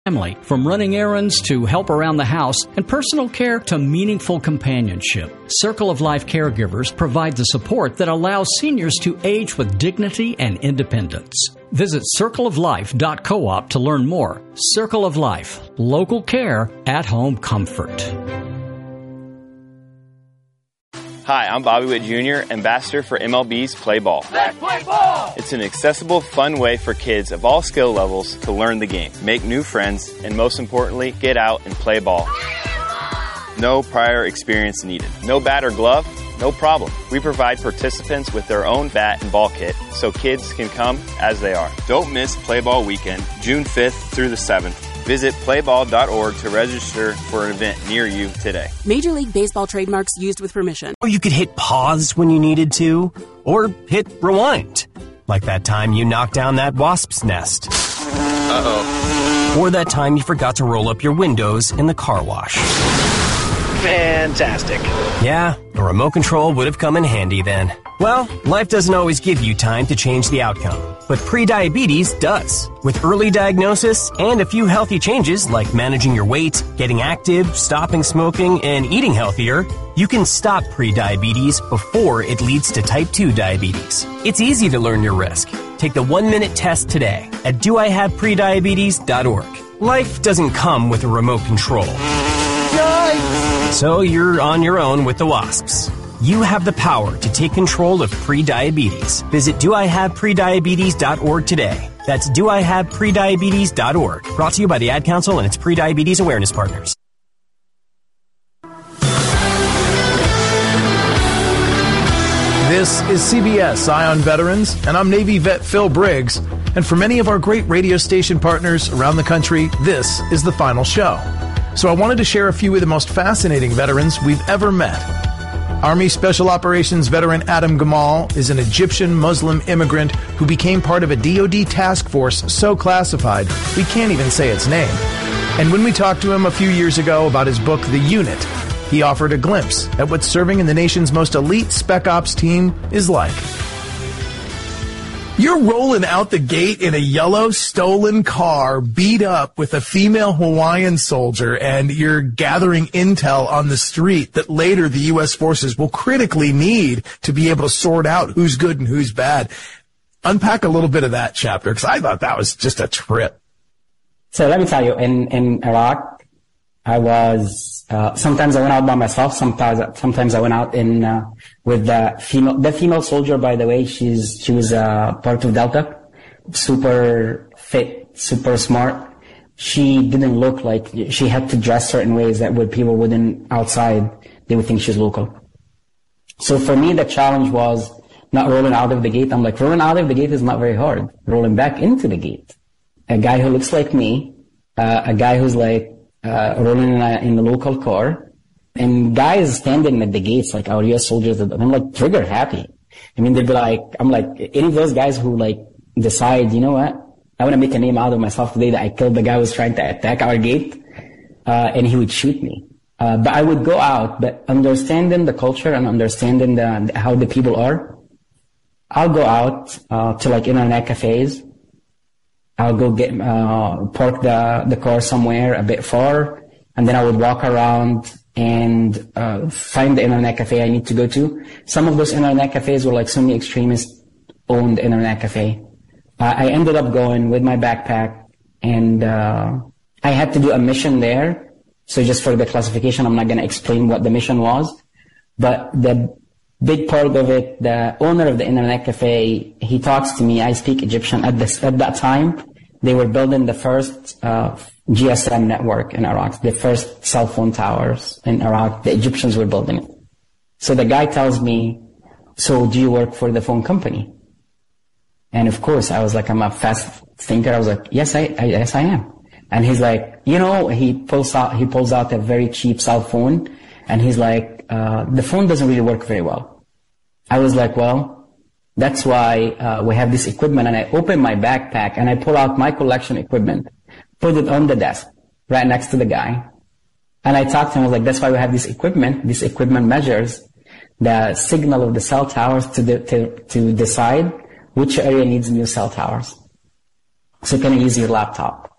family, from running errands to help around the house and personal care to meaningful companionship. Circle of Life caregivers provide the support that allows seniors to age with dignity and independence. Visit circleoflife.coop to learn more. Circle of Life, local care, at-home comfort. Hi, I'm Bobby Witt Jr., ambassador for MLB's Play Ball. Let's play ball! It's an accessible, fun way for kids of all skill levels to learn the game, make new friends, and most importantly, get out and play ball. No prior experience needed. No bat or glove? No problem. We provide participants with their own bat and ball kit so kids can come as they are. Don't miss Play Ball Weekend, June 5th through the 7th. Visit playball.org to register for an event near you today. Major League Baseball trademarks used with permission. Or you could hit pause when you needed to, or hit rewind. Like that time you knocked down that wasp's nest. Uh-oh. Or that time you forgot to roll up your windows in the car wash. Fantastic. Yeah, a remote control would have come in handy then. Well, life doesn't always give you time to change the outcome, but prediabetes does. With early diagnosis and a few healthy changes like managing your weight, getting active, stopping smoking, and eating healthier, you can stop prediabetes before it leads to type 2 diabetes. It's easy to learn your risk. Take the 1-minute test today at doihaveprediabetes.org. Life doesn't come with a remote control. So you're on your own with the wasps. You have the power to take control of prediabetes. Visit doihaveprediabetes.org today. That's doihaveprediabetes.org. Brought to you by the Ad Council and its prediabetes awareness partners. This is CBS Eye on Veterans, and I'm Navy vet Phil Briggs. And for many of our great radio station partners around the country, this is the final show. So I wanted to share a few of the most fascinating veterans we've ever met. Army Special Operations veteran Adam Gamal is an Egyptian Muslim immigrant who became part of a DoD task force so classified we can't even say its name. And when we talked to him a few years ago about his book, The Unit, he offered a glimpse at what serving in the nation's most elite Spec Ops team is like. You're rolling out the gate in a yellow stolen car, beat up with a female Hawaiian soldier, and you're gathering intel on the street that later the U.S. forces will critically need to be able to sort out who's good and who's bad. Unpack a little bit of that chapter, because I thought that was just a trip. So let me tell you, in Iraq, I was, sometimes I went out by myself, sometimes I went out with the female soldier, by the way, she was, part of Delta, super fit, super smart. She didn't look like, she had to dress certain ways that when people wouldn't outside, they would think she's local. So for me, the challenge was not rolling out of the gate. I'm like, rolling out of the gate is not very hard. Rolling back into the gate. A guy who looks like me, a guy who's like, rolling in a local car, and guys standing at the gates like our U.S. soldiers, and I'm like trigger happy. I mean, they'd be like, I'm like, any of those guys who like decide, you know what, I want to make a name out of myself today that I killed the guy who was trying to attack our gate, and he would shoot me. But I would go out, but understanding the culture and understanding how the people are, I'll go out to like internet cafes. I'll go park the car somewhere a bit far, and then I would walk around and find the internet cafe I need to go to. Some of those internet cafes were like Sunni extremist-owned internet cafe. I ended up going with my backpack, and I had to do a mission there. So just for the classification, I'm not going to explain what the mission was. But the big part of it, the owner of the internet cafe, he talks to me. I speak Egyptian at that time. They were building the first GSM network in Iraq, the first cell phone towers in Iraq. The Egyptians were building it. So the guy tells me, so do you work for the phone company? And of course, I was like, I'm a fast thinker. I was like, yes, I am. And he's like, you know, he pulls out a very cheap cell phone, and he's like, the phone doesn't really work very well. I was like, well, that's why we have this equipment. And I open my backpack and I pull out my collection equipment, put it on the desk right next to the guy. And I talked to him. I was like, that's why we have this equipment. This equipment measures the signal of the cell towers to decide which area needs new cell towers. So can I use your laptop?